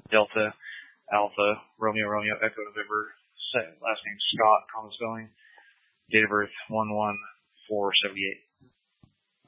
Delta, Alpha, Romeo, Romeo, Echo, November. Last name Scott, common spelling. Date of birth 1/1/478.